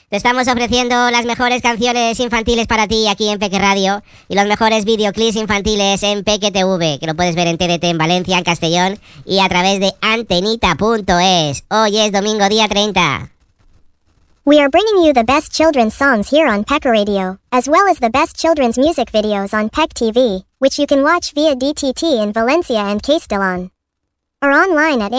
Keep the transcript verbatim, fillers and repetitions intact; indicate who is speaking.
Speaker 1: Te estamos ofreciendo las mejores canciones infantiles para ti aquí en Peque Radio y los mejores videoclips infantiles en Peque T V, que lo puedes ver en T D T en Valencia, en Castellón y a través de antenita punto es. Hoy es domingo día treinta.
Speaker 2: We are bringing you the best children's songs here on Peck Radio, as well as the best children's music videos on Peck T V, which you can watch via D T T in Valencia and Castellón, or online at